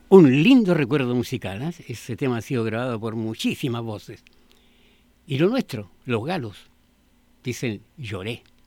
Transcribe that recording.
Un lindo recuerdo musical, ¿eh? Ese tema ha sido grabado por muchísimas voces. Y lo nuestro, los galos, dicen lloré.